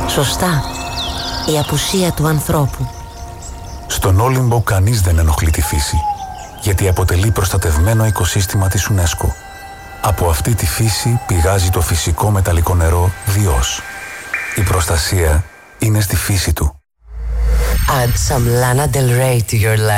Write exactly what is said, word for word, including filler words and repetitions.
Σωστά. Η απουσία του ανθρώπου. Στον Όλυμπο κανείς δεν ενοχλεί τη φύση, γιατί αποτελεί προστατευμένο οικοσύστημα της UNESCO. Από αυτή τη φύση πηγάζει το φυσικό μεταλλικό νερό Διός. Η προστασία είναι στη φύση του. Add some Lana Del Rey to your life.